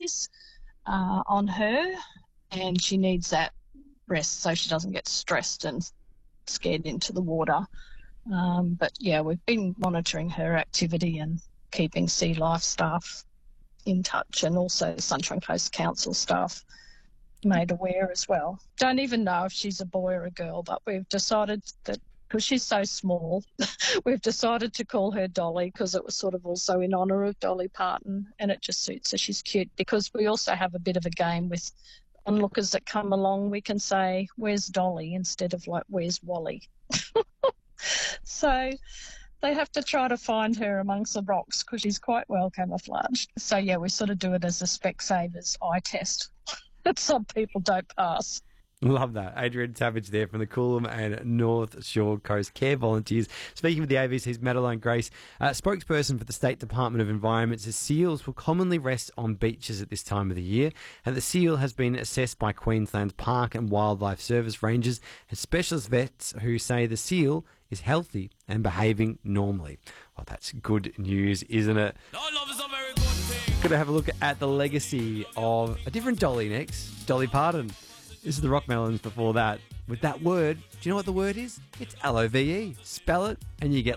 activities on her, and she needs that rest so she doesn't get stressed and scared into the water. But yeah, we've been monitoring her activity and keeping Sea Life staff in touch, and also the Sunshine Coast Council staff made aware as well. Don't even know if she's a boy or a girl, but we've decided that because she's so small, we've decided to call her Dolly, because it was sort of also in honour of Dolly Parton, and it just suits her. She's cute, because we also have a bit of a game with onlookers that come along. We can say, "Where's Dolly?" instead of like, "Where's Wally?" So they have to try to find her amongst the rocks because she's quite well camouflaged. So yeah, we sort of do it as a Specsavers eye test that some people don't pass. Love that. Adrian Savage there from the Coolum and North Shore Coast Care Volunteers. Speaking with the ABC's Madeline Grace, spokesperson for the State Department of Environment, says seals will commonly rest on beaches at this time of the year, and the seal has been assessed by Queensland's Park and Wildlife Service rangers and specialist vets who say the seal is healthy and behaving normally. Well, that's good news, isn't it? Love is a very good thing. Going to have a look at the legacy of a different Dolly next, Dolly Parton. This is the Rock Melons before that. With that word, do you know what the word is? It's Love. Spell it and you get